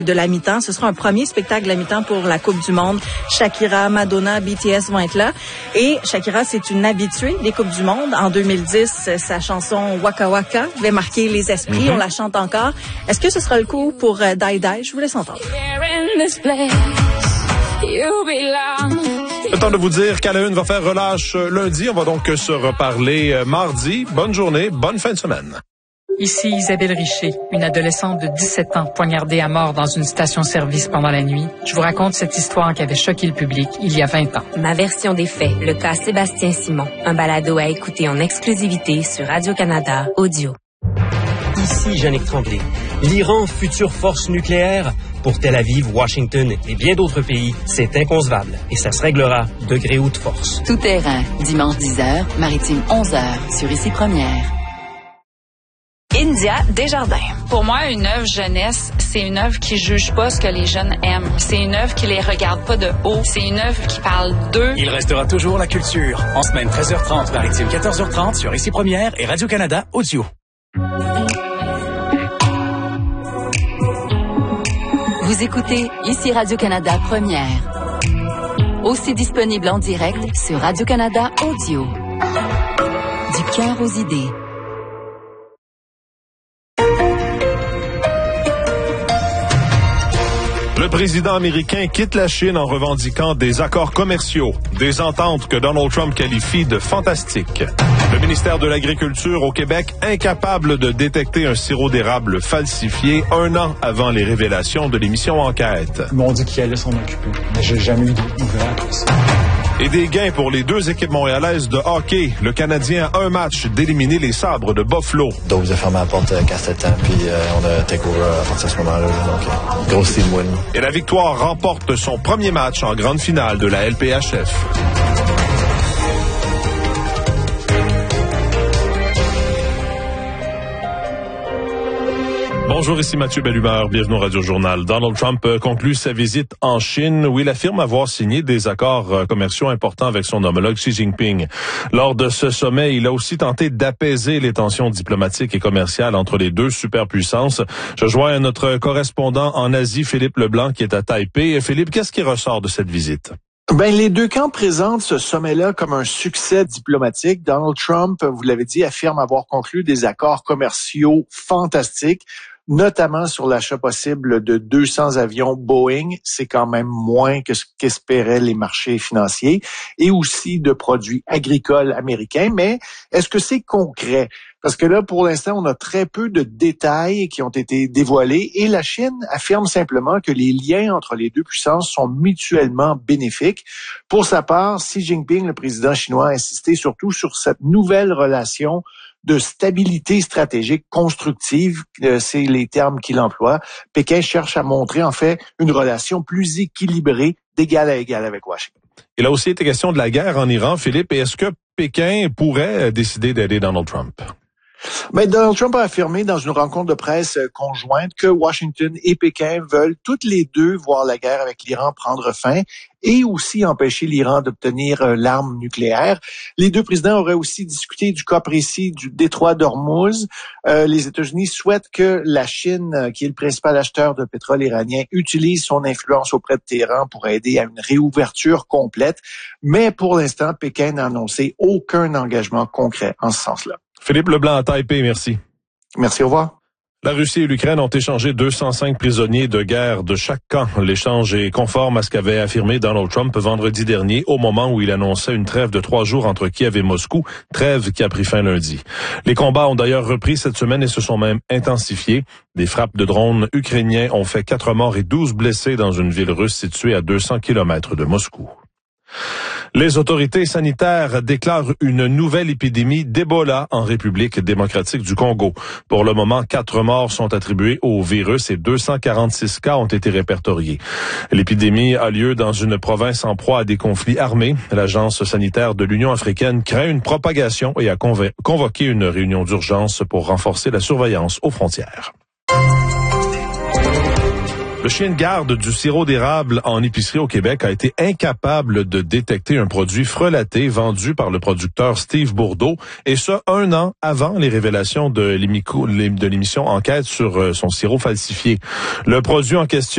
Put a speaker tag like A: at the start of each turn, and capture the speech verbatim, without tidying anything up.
A: de la mi-temps. Ce sera un premier spectacle de la mi-temps pour la Coupe du Monde. Shakira, Madonna, B T S vont être là. Et Shakira, c'est une habituée des Coupes du Monde. En deux mille dix, sa chanson Waka Waka avait marqué les esprits. Mm-hmm. On la chante encore. Est-ce que ce sera le coup pour euh, Die Die? Je vous laisse entendre.
B: Le temps de vous dire qu'à la une va faire relâche lundi. On va donc se reparler mardi. Bonne journée, bonne fin de semaine.
C: Ici Isabelle Richer, une adolescente de dix-sept ans poignardée à mort dans une station-service pendant la nuit. Je vous raconte cette histoire qui avait choqué le public il y a vingt ans.
D: Ma version des faits, le cas Sébastien Simon. Un balado à écouter en exclusivité sur Radio-Canada Audio.
E: Ici Jannick Tremblay. L'Iran, future force nucléaire. Pour Tel Aviv, Washington et bien d'autres pays, c'est inconcevable et ça se réglera degré ou de force.
F: Tout terrain, dimanche dix heures, maritime onze heures, sur Ici Première.
G: India Desjardins.
H: Pour moi, une œuvre jeunesse, c'est une œuvre qui juge pas ce que les jeunes aiment. C'est une œuvre qui les regarde pas de haut. C'est une œuvre qui parle d'eux.
I: Il restera toujours la culture. En semaine treize heures trente, maritime quatorze heures trente sur Ici Première et Radio-Canada Audio.
F: Vous écoutez Ici Radio-Canada Première. Aussi disponible en direct sur Radio-Canada Audio. Du cœur aux idées.
B: Le président américain quitte la Chine en revendiquant des accords commerciaux, des ententes que Donald Trump qualifie de fantastiques. Le ministère de l'Agriculture au Québec, incapable de détecter un sirop d'érable falsifié un an avant les révélations de l'émission Enquête.
J: Ils m'ont dit qu'ils allaient s'en occuper, mais j'ai jamais eu de nouvelles après ça.
B: Et des gains pour les deux équipes montréalaises de hockey. Le Canadien a un match d'éliminer les Sabres de Buffalo.
K: Donc, vous avez fermé la porte euh, casse-temps, puis euh, on a take over à partir de ce moment-là. Donc, euh, grosse team win.
B: Et la Victoire remporte son premier match en grande finale de la L P H F. Bonjour, ici Mathieu Bellumeur, bienvenue au Radio-Journal. Donald Trump conclut sa visite en Chine où il affirme avoir signé des accords commerciaux importants avec son homologue Xi Jinping. Lors de ce sommet, il a aussi tenté d'apaiser les tensions diplomatiques et commerciales entre les deux superpuissances. Je joins notre correspondant en Asie, Philippe Leblanc, qui est à Taipei. Philippe, qu'est-ce qui ressort de cette visite?
L: Ben, les deux camps présentent ce sommet-là comme un succès diplomatique. Donald Trump, vous l'avez dit, affirme avoir conclu des accords commerciaux fantastiques, notamment sur l'achat possible de deux cents avions Boeing. C'est quand même moins que ce qu'espéraient les marchés financiers, et aussi de produits agricoles américains. Mais est-ce que c'est concret? Parce que là, pour l'instant, on a très peu de détails qui ont été dévoilés et la Chine affirme simplement que les liens entre les deux puissances sont mutuellement bénéfiques. Pour sa part, Xi Jinping, le président chinois, a insisté surtout sur cette nouvelle relation de stabilité stratégique constructive, euh, c'est les termes qu'il emploie. Pékin cherche à montrer en fait une relation plus équilibrée d'égal à égal avec Washington.
B: Il a aussi été question de la guerre en Iran, Philippe. Et est-ce que Pékin pourrait décider d'aider Donald Trump?
L: Mais Donald Trump a affirmé dans une rencontre de presse conjointe que Washington et Pékin veulent toutes les deux voir la guerre avec l'Iran prendre fin et aussi empêcher l'Iran d'obtenir l'arme nucléaire. Les deux présidents auraient aussi discuté du cas précis du détroit d'Ormuz. Euh, les États-Unis souhaitent que la Chine, qui est le principal acheteur de pétrole iranien, utilise son influence auprès de Téhéran pour aider à une réouverture complète. Mais pour l'instant, Pékin n'a annoncé aucun engagement concret en ce sens-là.
B: Philippe Leblanc à Taipei, merci.
L: Merci, au revoir.
B: La Russie et l'Ukraine ont échangé deux cent cinq prisonniers de guerre de chaque camp. L'échange est conforme à ce qu'avait affirmé Donald Trump vendredi dernier au moment où il annonçait une trêve de trois jours entre Kiev et Moscou, trêve qui a pris fin lundi. Les combats ont d'ailleurs repris cette semaine et se sont même intensifiés. Des frappes de drones ukrainiens ont fait quatre morts et douze blessés dans une ville russe située à deux cents kilomètres de Moscou. Les autorités sanitaires déclarent une nouvelle épidémie d'Ebola en République démocratique du Congo. Pour le moment, quatre morts sont attribués au virus et deux cent quarante-six cas ont été répertoriés. L'épidémie a lieu dans une province en proie à des conflits armés. L'Agence sanitaire de l'Union africaine craint une propagation et a convo- convoqué une réunion d'urgence pour renforcer la surveillance aux frontières. Le chien de garde du sirop d'érable en épicerie au Québec a été incapable de détecter un produit frelaté vendu par le producteur Steve Bourdeau, et ce, un an avant les révélations de l'émission Enquête sur son sirop falsifié. Le produit en question